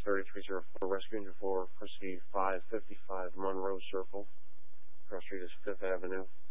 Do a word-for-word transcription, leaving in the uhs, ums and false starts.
thirty-three oh four, Rescue Engine four, proceed five fifty-five Monroe Circle. Cross street is Fifth Avenue.